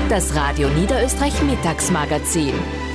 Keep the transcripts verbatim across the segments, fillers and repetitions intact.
Das Radio Niederösterreich Mittagsmagazin.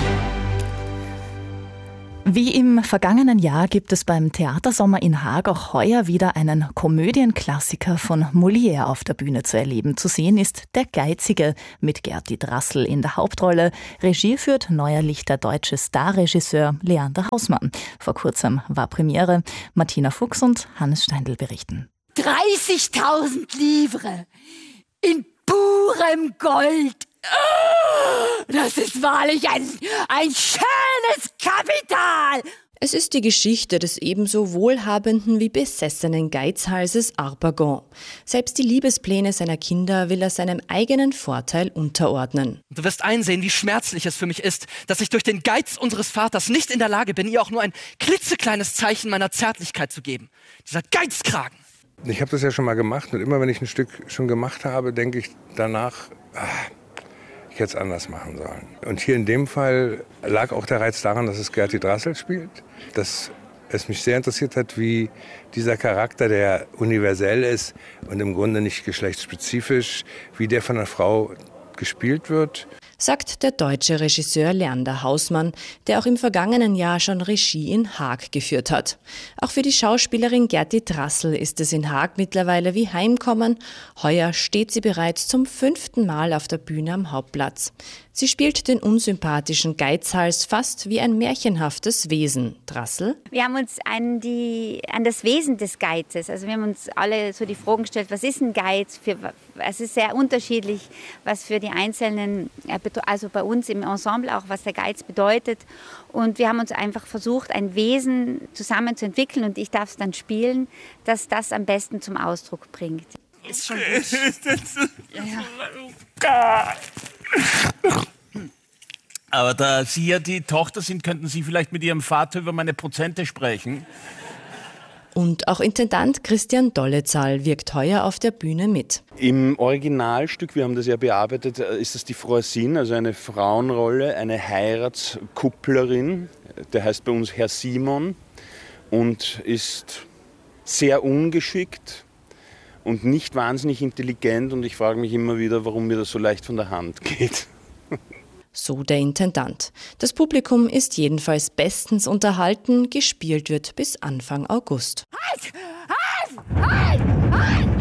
Wie im vergangenen Jahr gibt es beim Theatersommer in Haag auch heuer wieder einen Komödienklassiker von Molière auf der Bühne zu erleben. Zu sehen ist Der Geizige mit Gerti Drassl in der Hauptrolle. Regie führt neuerlich der deutsche Starregisseur Leander Hausmann. Vor kurzem war Premiere. Martina Fuchs und Hannes Steindl berichten. dreißigtausend Livre in purem Gold. Das ist wahrlich ein, ein schönes Kapital. Es ist die Geschichte des ebenso wohlhabenden wie besessenen Geizhalses Harpagon. Selbst die Liebespläne seiner Kinder will er seinem eigenen Vorteil unterordnen. Du wirst einsehen, wie schmerzlich es für mich ist, dass ich durch den Geiz unseres Vaters nicht in der Lage bin, ihr auch nur ein klitzekleines Zeichen meiner Zärtlichkeit zu geben. Dieser Geizkragen. Ich habe das ja schon mal gemacht und immer wenn ich ein Stück schon gemacht habe, denke ich danach, ah, ich hätte es anders machen sollen. Und hier in dem Fall lag auch der Reiz daran, dass es Gerti Drassl spielt. Dass es mich sehr interessiert hat, wie dieser Charakter, der universell ist und im Grunde nicht geschlechtsspezifisch, wie der von einer Frau gespielt wird. Sagt der deutsche Regisseur Leander Hausmann, der auch im vergangenen Jahr schon Regie in Haag geführt hat. Auch für die Schauspielerin Gerti Drassl ist es in Haag mittlerweile wie Heimkommen. Heuer steht sie bereits zum fünften Mal auf der Bühne am Hauptplatz. Sie spielt den unsympathischen Geizhals fast wie ein märchenhaftes Wesen. Drassl? Wir haben uns an, die, an das Wesen des Geizes, also wir haben uns alle so die Fragen gestellt, was ist ein Geiz? Für, es ist sehr unterschiedlich, was für die Einzelnen, also bei uns im Ensemble auch, was der Geiz bedeutet. Und wir haben uns einfach versucht, ein Wesen zusammen zu entwickeln und ich darf es dann spielen, dass das am besten zum Ausdruck bringt. Ist schon gut. Ja, ja. Aber da Sie ja die Tochter sind, könnten Sie vielleicht mit Ihrem Vater über meine Prozente sprechen. Und auch Intendant Christian Dollezahl wirkt heuer auf der Bühne mit. Im Originalstück, wir haben das ja bearbeitet, ist es die Froisine, also eine Frauenrolle, eine Heiratskupplerin. Der heißt bei uns Herr Simon und ist sehr ungeschickt und nicht wahnsinnig intelligent. Und ich frage mich immer wieder, warum mir das so leicht von der Hand geht. So der Intendant. Das Publikum ist jedenfalls bestens unterhalten. Gespielt wird bis Anfang August. Halt! Halt! Halt! Halt!